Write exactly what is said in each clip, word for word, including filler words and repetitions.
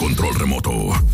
control remoto.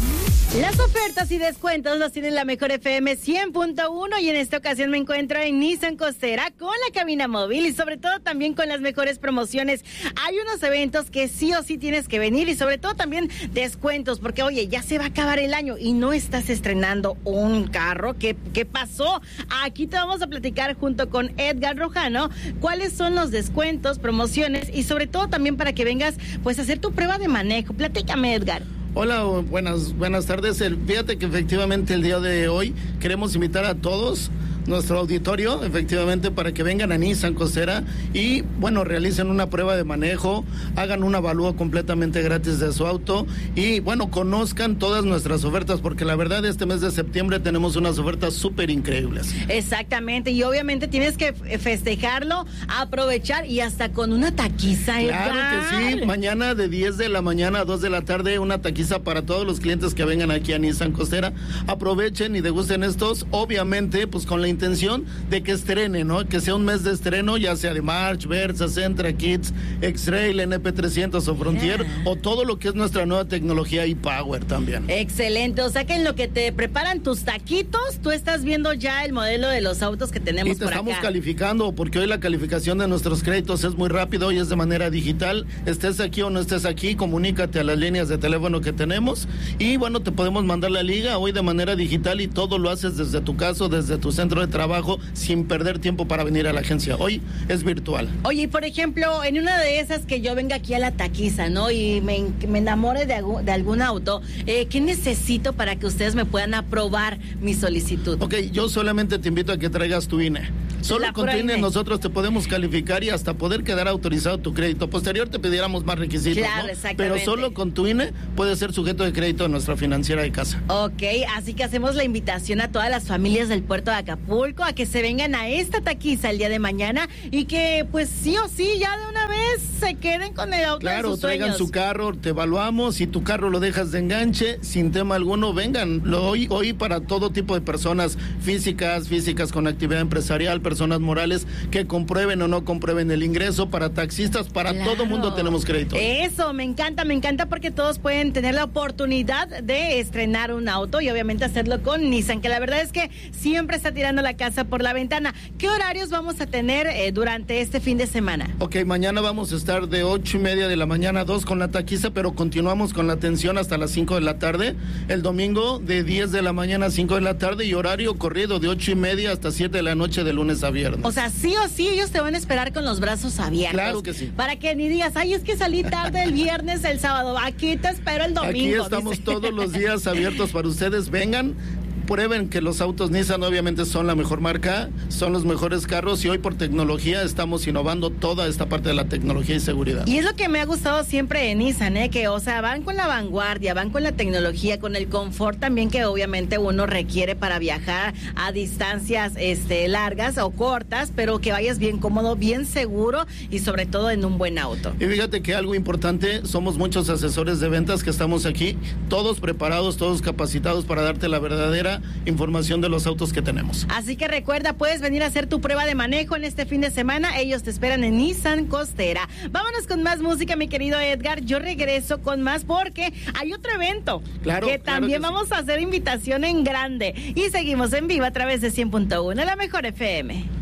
Las ofertas y descuentos los tiene la Mejor F M cien punto uno y en esta ocasión me encuentro en Nissan Costera con la cabina móvil y sobre todo también con las mejores promociones. Hay unos eventos que sí o sí tienes que venir y sobre todo también descuentos porque oye, ya se va a acabar el año y no estás estrenando un carro. ¿Qué, qué pasó? Aquí te vamos a platicar junto con Edgar Rojano cuáles son los descuentos, promociones y sobre todo también para que vengas pues a hacer tu prueba de manejo. Platícame, Edgar. Hola, buenas, buenas tardes. El, fíjate que efectivamente el día de hoy queremos invitar a todos nuestro auditorio, efectivamente, para que vengan a Nissan Costera y, bueno, realicen una prueba de manejo, hagan un avalúo completamente gratis de su auto y, bueno, conozcan todas nuestras ofertas, porque la verdad este mes de septiembre tenemos unas ofertas súper increíbles. Exactamente, y obviamente tienes que festejarlo, aprovechar y hasta con una taquiza. Claro que sí, mañana de diez de la mañana a dos de la tarde, una taquiza para todos los clientes que vengan aquí a Nissan Costera. Aprovechen y degusten estos, obviamente, pues con la intención de que estrene, ¿no? Que sea un mes de estreno, ya sea de March, Versa, Sentra, Kids, X-Trail, N P trescientos o Frontier, yeah. o todo lo que es nuestra nueva tecnología e-Power también. Excelente, o sea que en lo que te preparan tus taquitos, tú estás viendo ya el modelo de los autos que tenemos y te por estamos acá. Calificando, porque hoy la calificación de nuestros créditos es muy rápido y es de manera digital. Estés aquí o no estés aquí, comunícate a las líneas de teléfono que tenemos y bueno, te podemos mandar la liga hoy de manera digital y todo lo haces desde tu casa, desde tu centro de trabajo sin perder tiempo para venir a la agencia. Hoy es virtual. Oye, y por ejemplo, en una de esas que yo venga aquí a la taquiza, ¿no? Y me, me enamore de, de algún auto, eh, ¿qué necesito para que ustedes me puedan aprobar mi solicitud? Ok, yo solamente te invito a que traigas tu I N E. Solo la con tu I N E nosotros te podemos calificar y hasta poder quedar autorizado tu crédito. Posterior te pidiéramos más requisitos, claro, ¿no? exactamente. Pero solo con tu I N E puedes ser sujeto de crédito de nuestra financiera de casa. Ok, así que hacemos la invitación a todas las familias del puerto de Acapulco a que se vengan a esta taquiza el día de mañana y que pues sí o sí ya de una vez se queden con el auto claro, de sus traigan sueños. Su carro, te evaluamos, si tu carro lo dejas de enganche, sin tema alguno, vengan. Lo, hoy, hoy para todo tipo de personas físicas, físicas con actividad empresarial, personas morales que comprueben o no comprueben el ingreso, para taxistas, para claro. todo mundo tenemos crédito. Eso, me encanta, me encanta porque todos pueden tener la oportunidad de estrenar un auto y obviamente hacerlo con Nissan, que la verdad es que siempre está tirando la casa por la ventana. ¿Qué horarios vamos a tener eh, durante este fin de semana? Ok, mañana vamos a estar de ocho y media de la mañana a dos con la taquiza, pero continuamos con la atención hasta las cinco de la tarde. El domingo de diez de la mañana a cinco de la tarde y horario corrido de ocho y media hasta siete de la noche de lunes a viernes. O sea, sí o sí ellos te van a esperar con los brazos abiertos. Claro que sí. Para que ni digas, ay, es que salí tarde el viernes, el sábado. Aquí te espero el domingo. Aquí estamos dice. todos los días abiertos para ustedes. Vengan. Prueben que los autos Nissan obviamente son la mejor marca, son los mejores carros y hoy por tecnología estamos innovando toda esta parte de la tecnología y seguridad. Y es lo que me ha gustado siempre de Nissan, ¿eh? Que o sea, van con la vanguardia, van con la tecnología, con el confort también que obviamente uno requiere para viajar a distancias este, largas o cortas, pero que vayas bien cómodo, bien seguro y sobre todo en un buen auto. Y fíjate que algo importante, somos muchos asesores de ventas que estamos aquí, todos preparados, todos capacitados para darte la verdadera información de los autos que tenemos. Así que recuerda, puedes venir a hacer tu prueba de manejo en este fin de semana. Ellos te esperan en Nissan Costera. Vámonos con más música, mi querido Edgar. Yo regreso con más porque hay otro evento claro, que claro también que vamos sí. a hacer invitación en grande. Y seguimos en vivo a través de cien punto uno, la Mejor F M.